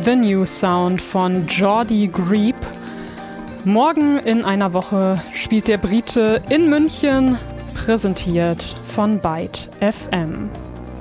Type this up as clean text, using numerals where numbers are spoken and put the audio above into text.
The New Sound von Jordi Griep. Morgen in einer Woche spielt der Brite in München, präsentiert von Byte FM.